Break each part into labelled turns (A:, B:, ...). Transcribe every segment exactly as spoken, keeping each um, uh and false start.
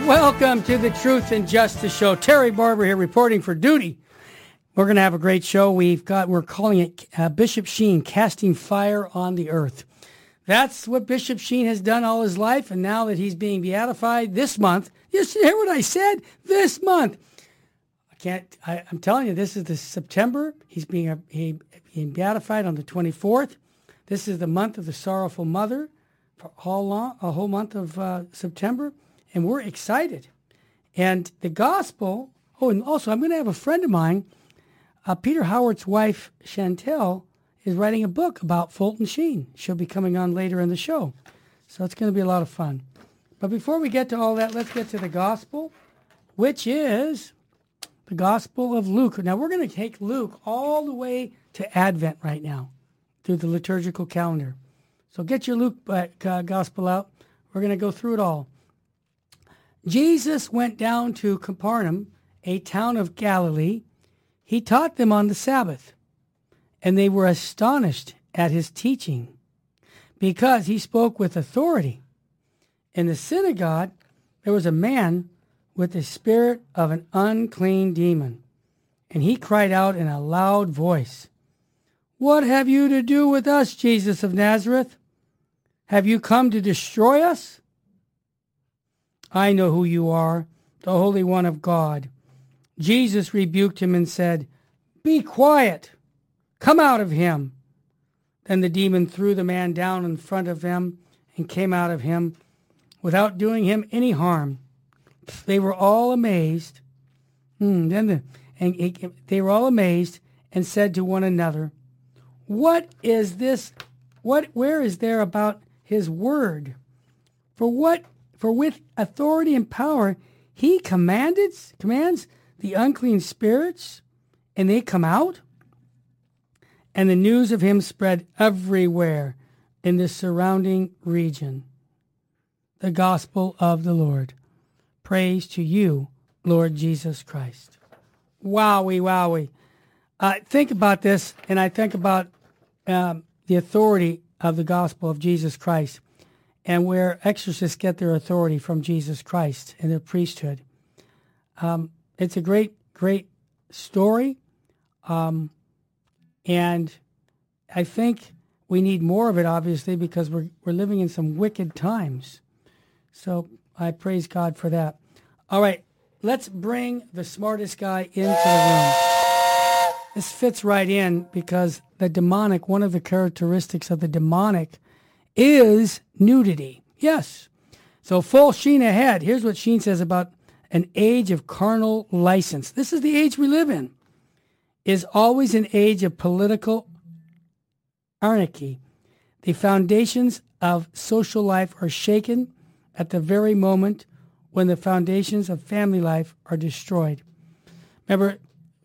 A: Welcome to the Truth and Justice Show. Terry Barber here reporting for duty. We're going to have a great show. We've got, we're calling it uh, Bishop Sheen, Casting Fire on the Earth. That's what Bishop Sheen has done all his life, and now that he's being beatified this month, you hear what I said? This month. I can't, I, I'm telling you, this is the September. He's being, a, he, being beatified on the twenty-fourth. This is the month of the Sorrowful Mother for all long, a whole month of uh, September, and we're excited. And the gospel, oh, and also I'm going to have a friend of mine, uh, Peter Howard's wife, Chantel, is writing a book about Fulton Sheen. She'll be coming on later in the show. So it's going to be a lot of fun. But before we get to all that, let's get to the gospel, which is the Gospel of Luke. Now, we're going to take Luke all the way to Advent right now through the liturgical calendar. So get your Luke uh, gospel out. We're going to go through it all. Jesus went down to Capernaum, a town of Galilee. He taught them on the Sabbath, and they were astonished at his teaching because he spoke with authority. In the synagogue, there was a man with the spirit of an unclean demon, and he cried out in a loud voice, "What have you to do with us, Jesus of Nazareth? Have you come to destroy us? I know who you are, the Holy One of God." Jesus rebuked him and said, "Be quiet. Come out of him." Then the demon threw the man down in front of them and came out of him without doing him any harm. They were all amazed. Hmm, then the, and he, they were all amazed and said to one another, "What is this? What? Where is there about his word? For what? For with authority and power he commanded commands the unclean spirits, and they come out." And the news of him spread everywhere in the surrounding region. The gospel of the Lord. Praise to you, Lord Jesus Christ. Wowie, wowie. Uh, think about this, and I think about um, the authority of the gospel of Jesus Christ and where exorcists get their authority from Jesus Christ and their priesthood. Um, it's a great, great story. Um, and I think we need more of it, obviously, because we're we're living in some wicked times. So I praise God for that. All right, let's bring the smartest guy into the room. This fits right in because the demonic, one of the characteristics of the demonic is nudity. Yes. So full Sheen ahead. Here's what Sheen says about an age of carnal license. This is the age we live in. Is always an age of political anarchy. The foundations of social life are shaken at the very moment when the foundations of family life are destroyed. Remember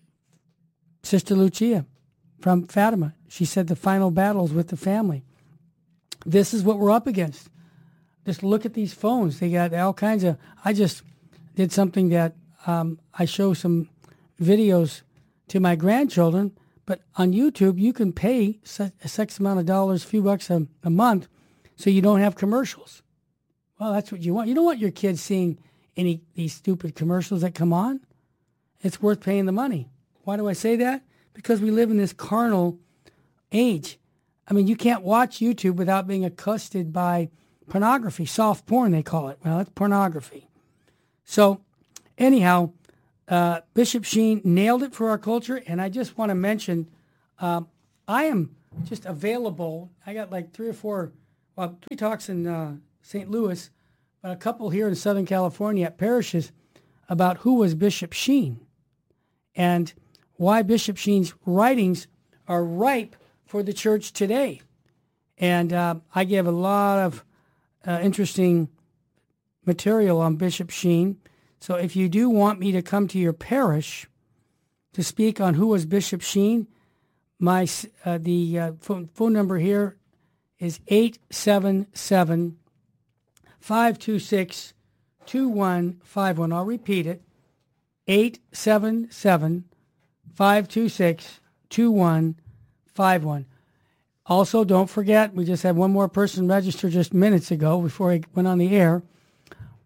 A: Sister Lucia from Fatima. She said the final battles with the family. This is what we're up against. Just look at these phones. They got all kinds of... I just did something that um, I show some videos to my grandchildren, but on YouTube, you can pay a sex amount of dollars, a few bucks a, a month, so you don't have commercials. Well, that's what you want. You don't want your kids seeing any these stupid commercials that come on. It's worth paying the money. Why do I say that? Because we live in this carnal age. I mean, you can't watch YouTube without being accosted by pornography. Soft porn, they call it. Well, it's pornography. So, anyhow, uh, Bishop Sheen nailed it for our culture, and I just want to mention, um, I am just available. I got like three or four, well, three talks in uh, Saint Louis, but a couple here in Southern California at parishes about who was Bishop Sheen and why Bishop Sheen's writings are ripe for the church today. And uh, I give a lot of uh, interesting material on Bishop Sheen. So if you do want me to come to your parish to speak on who was Bishop Sheen, my uh, the uh, phone, phone number here is eight seven seven, five two six, two one five one. I'll repeat it, eight seven seven, five two six, two one five one. Also, don't forget, we just had one more person register just minutes ago before I went on the air.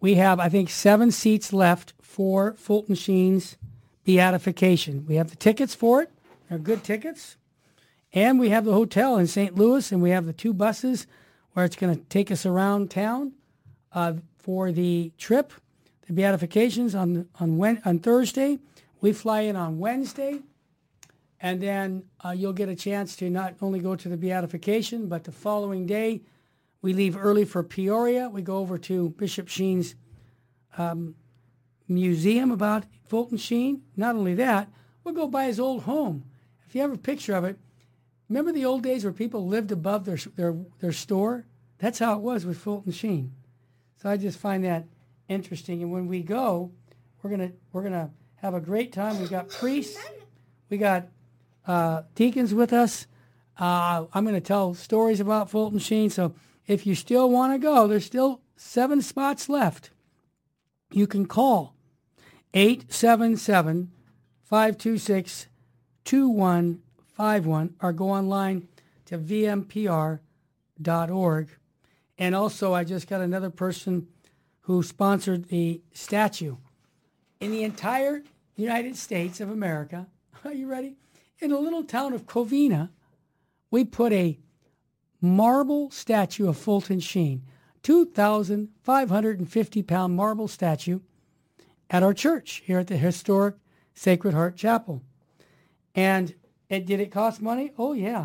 A: we have, I think, seven seats left for Fulton Sheen's beatification. We have the tickets for it. They're good tickets. And we have the hotel in Saint Louis, and we have the two buses where it's going to take us around town uh, for the trip. The beatifications on on when, on Thursday. We fly in on Wednesday, and then uh, you'll get a chance to not only go to the beatification, but the following day, we leave early for Peoria. We go over to Bishop Sheen's um, museum about Fulton Sheen. Not only that, we'll go by his old home. If you have a picture of it, remember the old days where people lived above their their their store? That's how it was with Fulton Sheen. So I just find that interesting. And when we go, we're gonna we're gonna have a great time. We got priests, we got uh, deacons with us. Uh, I'm going to tell stories about Fulton Sheen. So if you still want to go, there's still seven spots left. You can call eight seven seven, five two six, two one five one or go online to v m p r dot org. And also, I just got another person who sponsored the statue. In the entire United States of America, are you ready? In the little town of Covina, we put a marble statue of Fulton Sheen, two thousand five hundred fifty pound marble statue at our church here at the historic Sacred Heart Chapel. And it, did it cost money? Oh, yeah.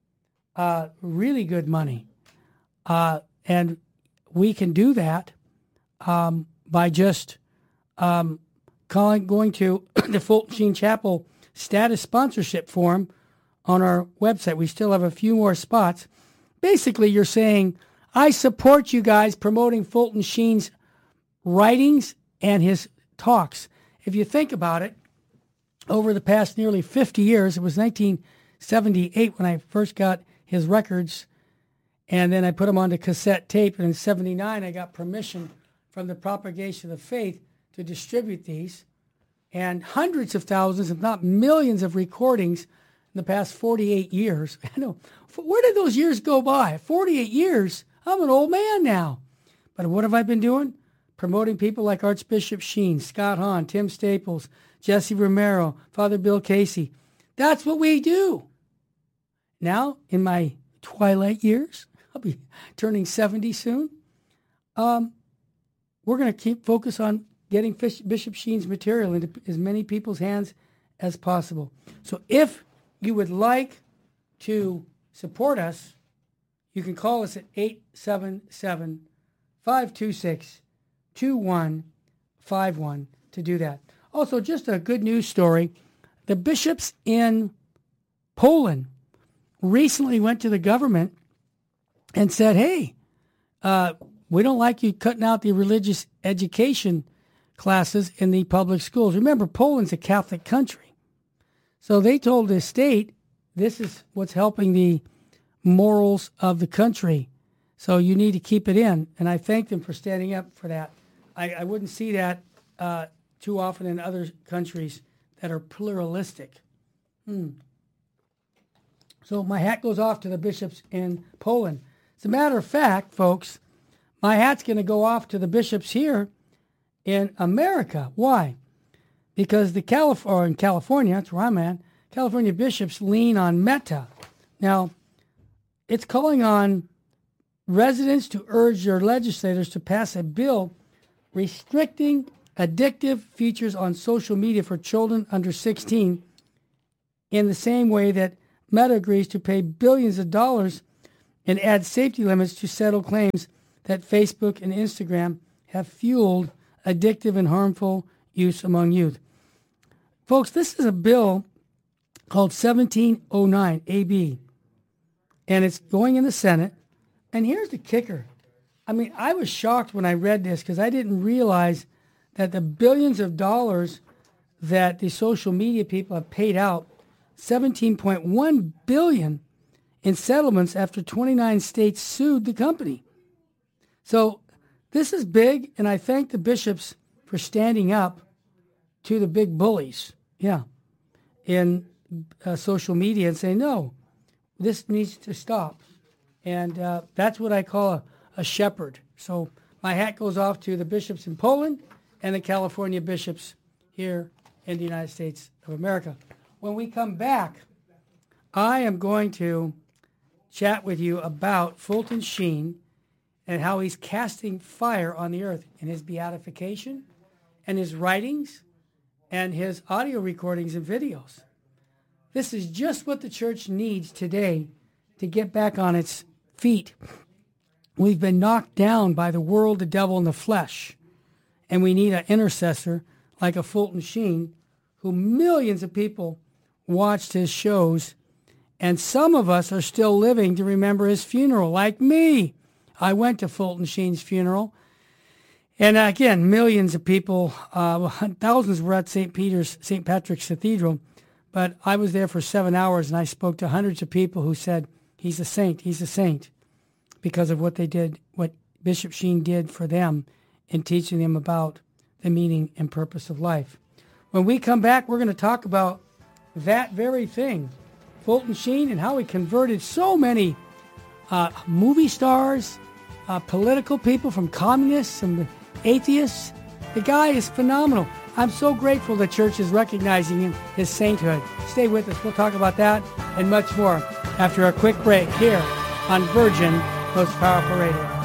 A: Uh, really good money. Uh, and we can do that um, by just um, calling, going to the Fulton Sheen Chapel status sponsorship form on our website. We still have a few more spots. Basically, you're saying, I support you guys promoting Fulton Sheen's writings and his talks. If you think about it, over the past nearly fifty years, it was nineteen seventy-eight when I first got his records, and then I put them onto cassette tape, and in seventy-nine I got permission from the Propagation of Faith to distribute these, and hundreds of thousands, if not millions of recordings in the past forty-eight years. I know, where did those years go by? forty-eight years? I'm an old man now. But what have I been doing? Promoting people like Archbishop Sheen, Scott Hahn, Tim Staples, Jesse Romero, Father Bill Casey. That's what we do. Now, in my twilight years, I'll be turning seventy soon, um, we're going to keep focus on getting Bishop Sheen's material into as many people's hands as possible. So if you would like to support us, you can call us at eight seven seven, five two six, two one five one to do that. Also, just a good news story. The bishops in Poland recently went to the government and said, hey, uh, we don't like you cutting out the religious education classes in the public schools. Remember, Poland's a Catholic country. So they told the state, this is what's helping the morals of the country. So you need to keep it in. And I thank them for standing up for that. I, I wouldn't see that uh, too often in other countries that are pluralistic. Hmm. So my hat goes off to the bishops in Poland. As a matter of fact, folks, my hat's going to go off to the bishops here in America. Why? Because the Calif- or in California, that's where I'm at, California bishops lean on Meta. Now, it's calling on residents to urge their legislators to pass a bill restricting addictive features on social media for children under sixteen in the same way that Meta agrees to pay billions of dollars and add safety limits to settle claims that Facebook and Instagram have fueled addictive and harmful use among youth. Folks, this is a bill called seventeen oh nine A B, and it's going in the Senate. And here's the kicker. I mean, I was shocked when I read this because I didn't realize that the billions of dollars that the social media people have paid out, seventeen point one billion dollars in settlements after twenty-nine states sued the company. So this is big, and I thank the bishops for standing up to the big bullies, yeah, in uh, social media and saying, no, this needs to stop. And uh, that's what I call a, a shepherd. So My hat goes off to the bishops in Poland and the California bishops here in the United States of America. When we come back, I am going to chat with you about Fulton Sheen and how he's casting fire on the earth in his beatification and his writings and his audio recordings and videos. This is just what the church needs today to get back on its feet. We've been knocked down by the world, the devil, and the flesh. And we need an intercessor like a Fulton Sheen, who millions of people watched his shows. And some of us are still living to remember his funeral, like me. I went to Fulton Sheen's funeral. And again, millions of people, uh, thousands were at Saint Peter's, Saint Patrick's Cathedral. But I was there for seven hours, and I spoke to hundreds of people who said, he's a saint, he's a saint, because of what they did, what Bishop Sheen did for them in teaching them about the meaning and purpose of life. When we come back, we're going to talk about that very thing, Fulton Sheen, and how he converted so many uh, movie stars, uh, political people, from communists and atheists. The guy is phenomenal. I'm so grateful the church is recognizing him, his sainthood. Stay with us. We'll talk about that and much more after a quick break here on Virgin Most Powerful Radio.